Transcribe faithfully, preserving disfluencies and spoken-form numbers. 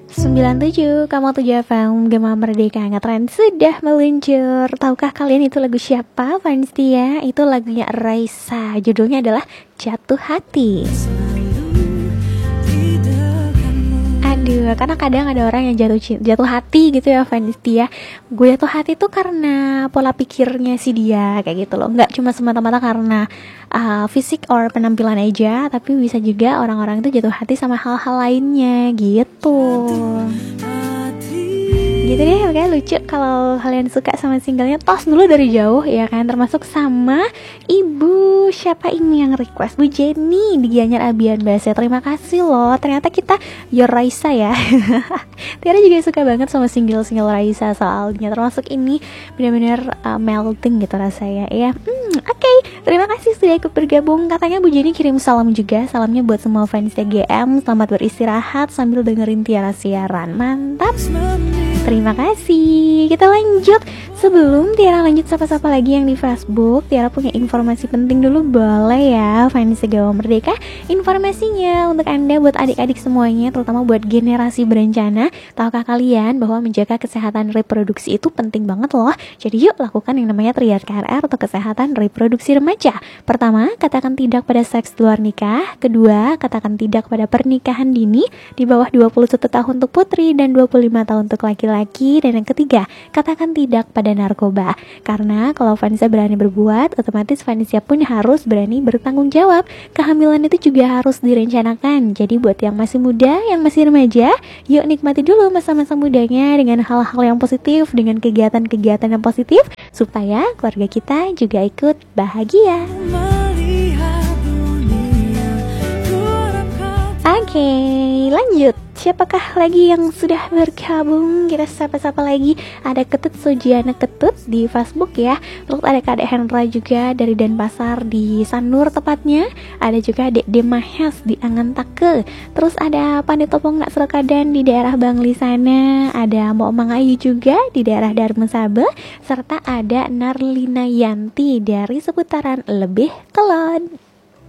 Sembilan tujuh, kamu tujuh F M, Gema Merdeka Ngetren sudah meluncur. Tahukah kalian itu lagu siapa, fans dia? Itu lagunya Raisa. Judulnya adalah Jatuh Hati. Aduh, karena kadang ada orang yang jatuh jatuh hati gitu ya, fans dia. Gue jatuh hati tuh karena pola pikirnya si dia kayak gitu loh. Nggak cuma semata-mata karena uh, fisik or penampilan aja, tapi bisa juga orang-orang itu jatuh hati sama hal-hal lainnya gitu. Gitu deh, oke, lucu kalau kalian suka sama singlenya. Tos dulu dari jauh ya kan, termasuk sama ibu siapa ini yang request, Bu Jenny di Gianyar Abian Base. Terima kasih loh, ternyata kita your Raisa ya. Tiara juga suka banget sama single-single Raisa soalnya, termasuk ini benar-benar uh, melting gitu rasanya ya. Hmm, oke, okay. Terima kasih sudah ikut bergabung. Katanya Bu Jenny kirim salam juga, salamnya buat semua fans T G M. Selamat beristirahat sambil dengerin Tiara siaran, mantap. Terima kasih. Kita lanjut. Sebelum Tiara lanjut sapa-sapa lagi yang di Facebook, Tiara punya informasi penting dulu, boleh ya fans Gema Merdeka. Informasinya untuk Anda, buat adik-adik semuanya, terutama buat generasi berencana. Tahukah kalian bahwa menjaga kesehatan reproduksi itu penting banget loh. Jadi yuk lakukan yang namanya Triad K R R untuk kesehatan reproduksi remaja. Pertama, katakan tidak pada seks di luar nikah. Kedua, katakan tidak pada pernikahan dini di bawah dua puluh satu tahun untuk putri dan dua puluh lima tahun untuk laki-laki. Dan yang ketiga, katakan tidak pada narkoba. Karena kalau Vanessa berani berbuat, otomatis Vanessa pun harus berani bertanggung jawab. Kehamilan itu juga harus direncanakan. Jadi buat yang masih muda, yang masih remaja, yuk nikmati dulu masa-masa mudanya dengan hal-hal yang positif, dengan kegiatan-kegiatan yang positif, supaya keluarga kita juga ikut bahagia. Oke, okay, lanjut. Siapakah lagi yang sudah bergabung? Kita sapa-sapa lagi. Ada Ketut Sujiana Ketut di Facebook ya. Lalu ada Kak Dek Hendra juga dari Denpasar di Sanur tepatnya. Ada juga Dek Demahas di Angantake. Terus ada Pandit Topong Nak Serkadan di daerah Bangli sana. Ada Mbok Mang Ayu juga di daerah Darmesabe. Serta ada Narlina Yanti dari seputaran Lebih Kelon.